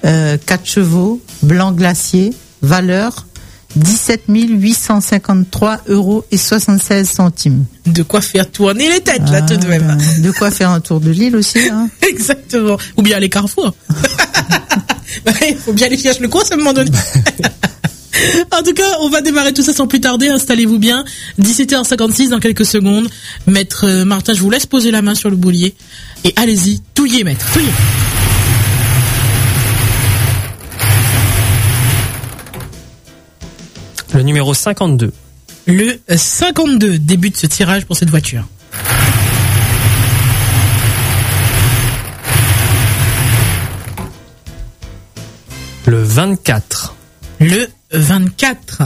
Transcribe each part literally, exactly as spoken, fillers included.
euh, quatre chevaux, blanc glacier, valeur dix-sept mille huit cent cinquante-trois euros et soixante-seize centimes. De quoi faire tourner les têtes, là, Ah, tout de même. De quoi faire un tour de l'île aussi, hein. Exactement. Ou bien les carrefours. Il faut bien aller chercher le coin, à un moment donné. En tout cas, on va démarrer tout ça sans plus tarder. Installez-vous bien. dix-sept heures cinquante-six dans quelques secondes. Maître Martin, je vous laisse poser la main sur le boulier. Et allez-y, touillez, maître, touillez. Le numéro cinquante-deux. Le cinquante-deux débute ce tirage pour cette voiture. Le vingt-quatre. Le vingt-quatre.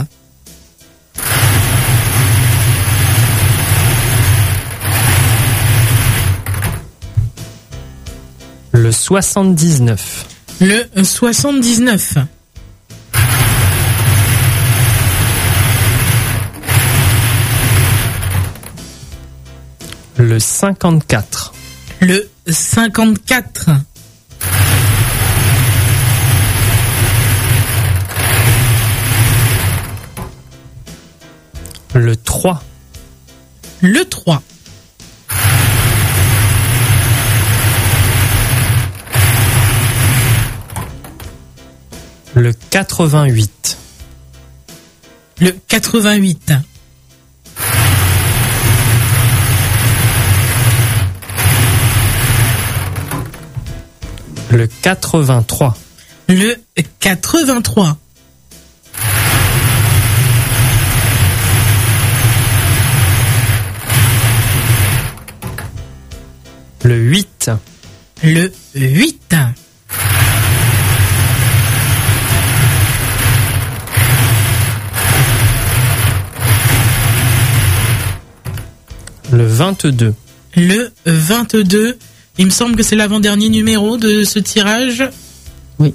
Le soixante-dix-neuf. Le soixante-dix-neuf. Le cinquante-quatre. Le cinquante-quatre. Le trois. Le trois. Le quatre-vingt-huit. Le quatre-vingt-huit. Le quatre-vingt-trois. Le quatre-vingt-trois. Le huit. Le huit. Le vingt-deux. Le vingt-deux. Il me semble que c'est l'avant-dernier numéro de ce tirage. Oui.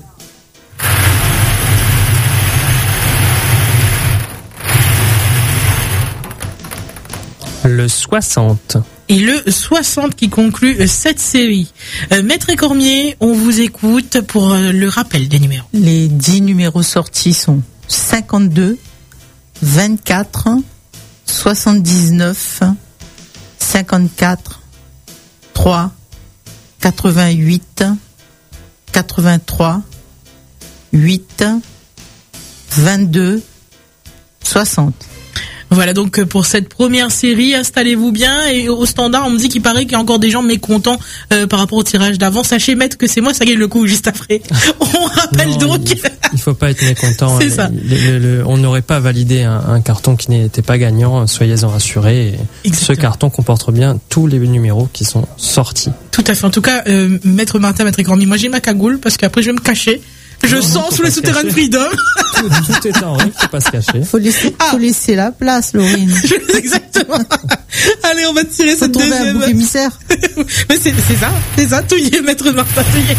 Le soixante. Et le soixante qui conclut cette série. Euh, Maître Cormier, on vous écoute pour euh, le rappel des numéros. Les dix numéros sortis sont cinquante-deux, vingt-quatre, soixante-dix-neuf, cinquante-quatre, trois, quatre-vingt-huit, quatre-vingt-trois, huit, vingt-deux, soixante. Voilà donc pour cette première série, installez-vous bien. Et au standard, on me dit qu'il paraît qu'il y a encore des gens mécontents euh, par rapport au tirage d'avant. Sachez, maître, que c'est moi, ça gagne le coup juste après. On rappelle Non, donc... Il, il faut pas être mécontent. C'est ça. Le, le, le, on n'aurait pas validé un, un carton qui n'était pas gagnant, soyez-en rassurés. Et ce carton comporte bien tous les numéros qui sont sortis. Tout à fait. En tout cas, euh, maître Martin, maître Cormier, moi j'ai ma cagoule parce qu'après je vais me cacher. Je non, sens sous les souterrains de Freedom. Tout, tout est en règle, faut pas se cacher. Faut laisser, ah. faut laisser la place, Laurine. Exactement. Allez, on va tirer faut cette trouver deuxième. Un bouc émissaire. Mais c'est, c'est ça, c'est ça, touillé, maître Martin, touillé.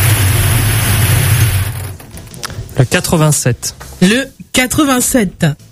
Le quatre-vingt-sept. Le quatre-vingt-sept.